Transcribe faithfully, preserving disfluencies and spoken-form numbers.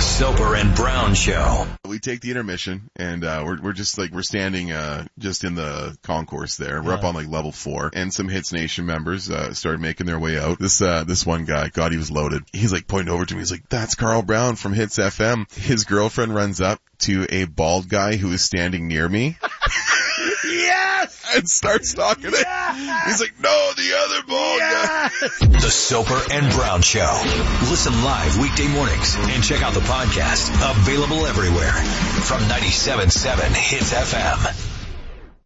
Soper and Brown Show. We take the intermission, and uh, we're we're just like we're standing uh, just in the concourse there. We're Yeah. up on like level four, and some Hits Nation members uh, started making their way out. This uh, this one guy, God, he was loaded. He's like pointing over to me. He's like, "That's Carl Brown from Hits F M." His girlfriend runs up to a bald guy who is standing near me. Yes! And starts talking to him. He's like, "No, the other bald Yes! guy." The Soper and Brown Show. Listen live weekday mornings and check out the podcast. Available everywhere from ninety-seven point seven Hits F M.